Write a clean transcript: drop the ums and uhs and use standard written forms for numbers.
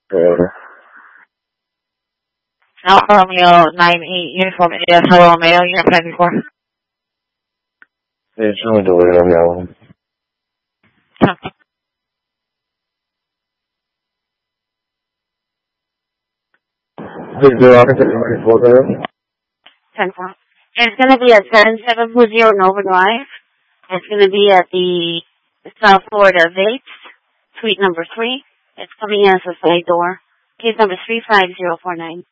Uh, Alpha Romeo 98 Uniform India, Hello Romeo, Uniform 94. yeah, show me the way on that one. Please do, I can take the ready for that. 10 4. It's going to be at 7720 Nova Drive. It's going to be at the South Florida Vapes, suite number 3. It's coming in as a side door. Case number 35049.